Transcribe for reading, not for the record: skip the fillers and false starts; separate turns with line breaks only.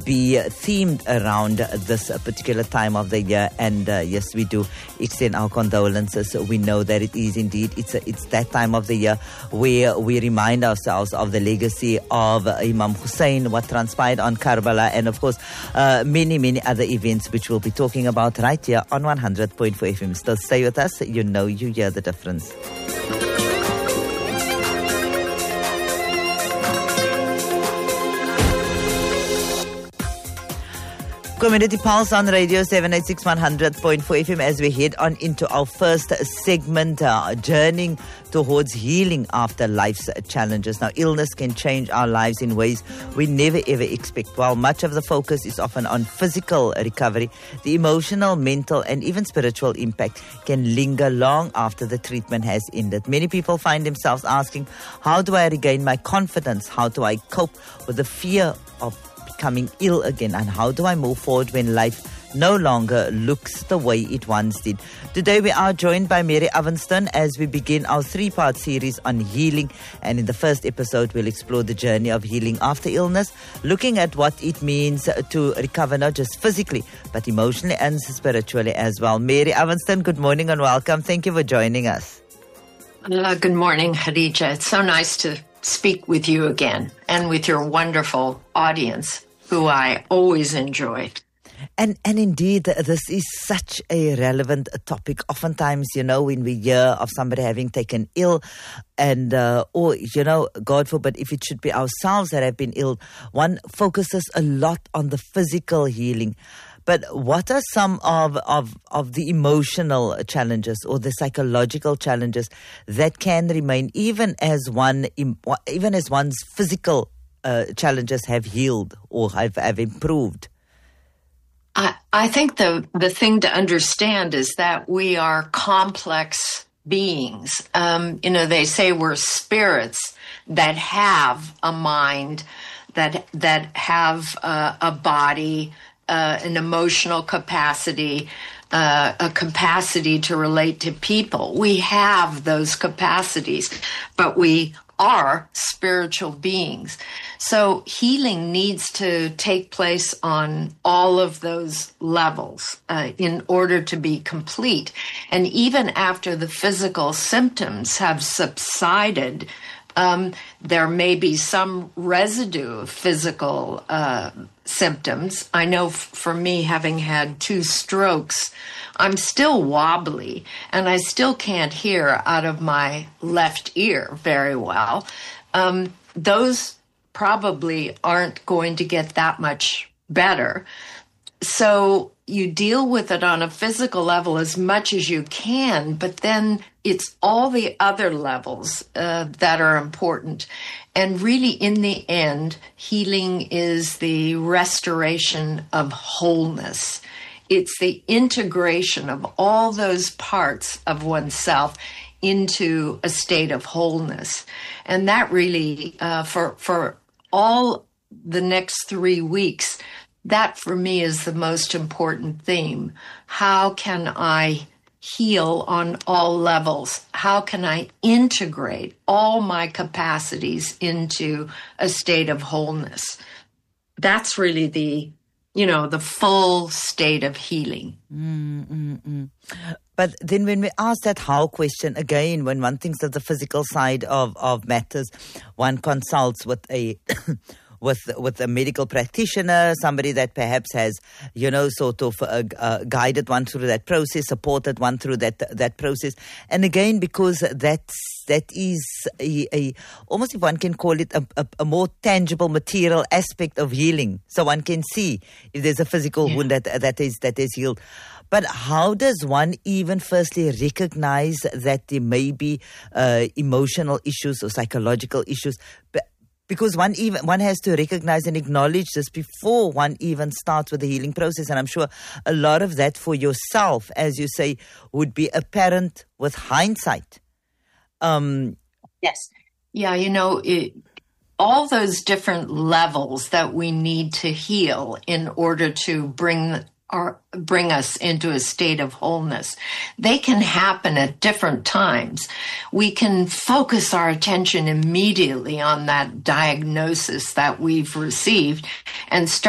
be themed around this particular time of the year. And yes, we do extend our condolences. We know that it is indeed, it's that time of the year where we remind ourselves of the legacy of Imam Hussein, what transpired on Karbala, and of course, many other events which we'll be talking about right here on 100.4 FM. Still stay with us. You know you hear the difference. Community Pulse on Radio 786 100.4 FM as we head on into our first segment, journeying towards healing after life's challenges. Now, illness can change our lives in ways we never ever expect. While much of the focus is often on physical recovery, the emotional, mental, and even spiritual impact can linger long after the treatment has ended. Many people find themselves asking, how do I regain my confidence? How do I cope with the fear of becoming ill again, and how do I move forward when life no longer looks the way it once did? Today we are joined by Mary Avenston as we begin our 3-part series on healing, and in the first episode we'll explore the journey of healing after illness, looking at what it means to recover not just physically but emotionally and spiritually as well. Mary Avenston, good morning and welcome. Thank you for joining us.
Good morning, Khadija. It's so nice to speak with you again and with your wonderful audience, who I always enjoy.
And indeed, this is such a relevant topic. Oftentimes, when we hear of somebody having taken ill and, or, God forbid, if it should be ourselves that have been ill, one focuses a lot on the physical healing. But what are some of the emotional challenges or the psychological challenges that can remain even as one's physical challenges have healed or have improved?
I think the thing to understand is that we are complex beings. They say we're spirits that have a mind, that have a body, an emotional capacity, a capacity to relate to people. We have those capacities, but we are spiritual beings. So healing needs to take place on all of those levels in order to be complete. And even after the physical symptoms have subsided, there may be some residue of physical symptoms. I know for me, having had 2 strokes, I'm still wobbly and I still can't hear out of my left ear very well. Those probably aren't going to get that much better. So you deal with it on a physical level as much as you can, but then it's all the other levels that are important. And really, in the end, healing is the restoration of wholeness. It's the integration of all those parts of oneself into a state of wholeness. And that really, for all the next 3 weeks, that for me is the most important theme. How can I heal on all levels? How can I integrate all my capacities into a state of wholeness? That's really the full state of healing.
But then when we ask that how question, again, when one thinks of the physical side of matters, one consults with a with a medical practitioner, somebody that perhaps has, guided one through that process, supported one through that process. And again, because that is a almost, if one can call it, a more tangible material aspect of healing. So one can see if there's a physical wound that is healed. But how does one even firstly recognize that there may be emotional issues or psychological issues? Because one has to recognize and acknowledge this before one even starts with the healing process. And I'm sure a lot of that for yourself, as you say, would be apparent with hindsight.
Yes. Yeah, all those different levels that we need to heal in order to bring us into a state of wholeness. They can happen at different times. We can focus our attention immediately on that diagnosis that we've received and start